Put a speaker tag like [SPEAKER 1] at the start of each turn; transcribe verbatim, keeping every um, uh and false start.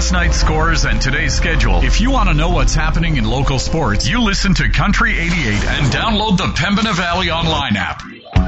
[SPEAKER 1] last night's scores and today's schedule. If you want to know what's happening in local sports, you listen to Country eighty-eight and download the Pembina Valley Online app.